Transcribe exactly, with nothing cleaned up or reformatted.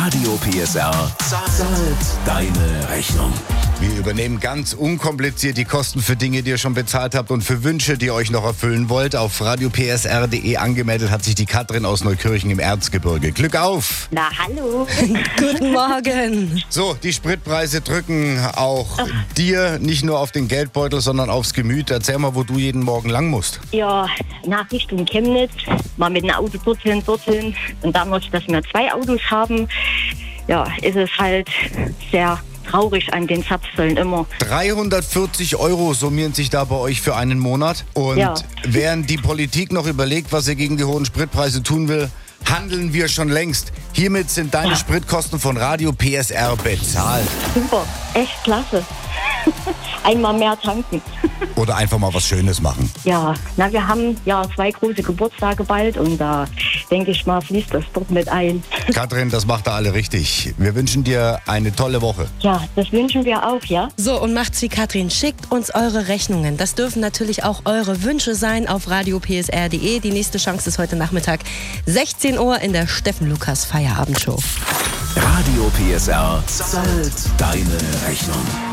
Radio P S R zahlt deine Rechnung. Wir übernehmen ganz unkompliziert die Kosten für Dinge, die ihr schon bezahlt habt und für Wünsche, die ihr euch noch erfüllen wollt. Auf radio p s r punkt d e angemeldet hat sich die Katrin aus Neukirchen im Erzgebirge. Glück auf! Na, hallo. Guten Morgen. So, die Spritpreise drücken auch dir nicht nur auf den Geldbeutel, sondern aufs Gemüt. Erzähl mal, wo du jeden Morgen lang musst. Ja, nach Richtung Chemnitz, mal mit einem Auto dorthin, dorthin. Und dadurch, dass wir zwei Autos haben, ja, ist es halt sehr traurig an den Zapfsäulen immer. dreihundertvierzig Euro summieren sich da bei euch für einen Monat. Und Ja. während die Politik noch überlegt, was sie gegen die hohen Spritpreise tun will, handeln wir schon längst. Hiermit sind deine Ja. Spritkosten von Radio P S R bezahlt. Super, echt klasse. Einmal mehr tanken. Oder einfach mal was Schönes machen. Ja, na, wir haben ja zwei große Geburtstage bald und da denke ich mal, fließt das dort mit ein. Katrin, das macht ihr alle richtig. Wir wünschen dir eine tolle Woche. Ja, das wünschen wir auch, ja? So, und macht's wie Katrin. Schickt uns eure Rechnungen. Das dürfen natürlich auch eure Wünsche sein auf radio p s r punkt d e. Die nächste Chance ist heute Nachmittag sechzehn Uhr in der Steffen Lukas Feierabendshow. Radio P S R zahlt deine Rechnung.